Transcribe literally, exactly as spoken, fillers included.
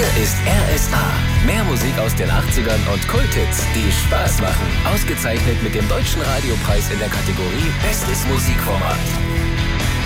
ist R S A. Mehr Musik aus den achtzigern und Kulthits, die Spaß machen. Ausgezeichnet mit dem Deutschen Radiopreis in der Kategorie Bestes Musikformat.